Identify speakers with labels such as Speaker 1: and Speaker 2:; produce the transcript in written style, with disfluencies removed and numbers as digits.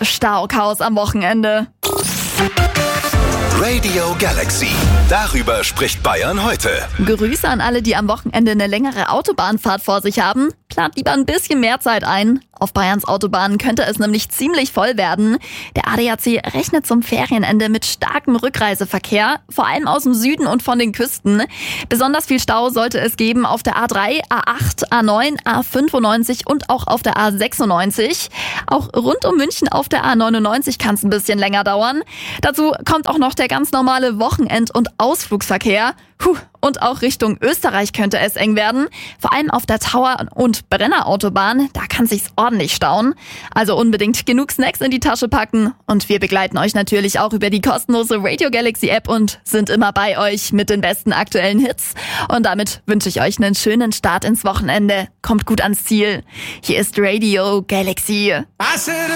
Speaker 1: Stauchaos am Wochenende.
Speaker 2: Radio Galaxy. Darüber spricht Bayern heute.
Speaker 1: Grüße an alle, die am Wochenende eine längere Autobahnfahrt vor sich haben. Plant lieber ein bisschen mehr Zeit ein. Auf Bayerns Autobahnen könnte es nämlich ziemlich voll werden. Der ADAC rechnet zum Ferienende mit starkem Rückreiseverkehr, vor allem aus dem Süden und von den Küsten. Besonders viel Stau sollte es geben auf der A3, A8, A9, A95 und auch auf der A96. Auch rund um München auf der A99 kann es ein bisschen länger dauern. Dazu kommt auch noch der ganz normale Wochenend- und Ausflugsverkehr. Und auch Richtung Österreich könnte es eng werden. Vor allem auf der Tauer- und Brennerautobahn, da kann sich's ordentlich stauen. Also unbedingt genug Snacks in die Tasche packen. Und wir begleiten euch natürlich auch über die kostenlose Radio Galaxy App und sind immer bei euch mit den besten aktuellen Hits. Und damit wünsche ich euch einen schönen Start ins Wochenende. Kommt gut ans Ziel. Hier ist Radio Galaxy.